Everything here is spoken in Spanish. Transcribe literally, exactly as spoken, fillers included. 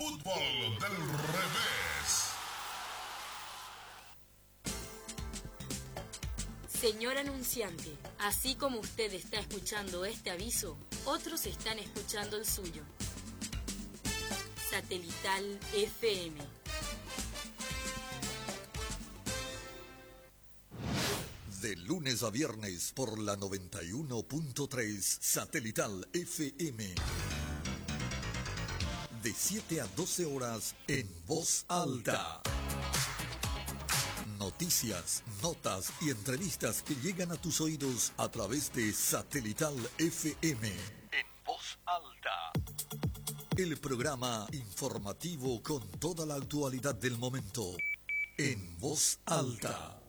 Fútbol del revés. Señor anunciante, así como usted está escuchando este aviso, otros están escuchando el suyo. Satelital F M. De lunes a viernes por la noventa y uno punto tres Satelital F M. De siete a doce horas en voz alta. Noticias, notas y entrevistas que llegan a tus oídos a través de Satelital F M. En voz alta. El programa informativo con toda la actualidad del momento. En voz alta.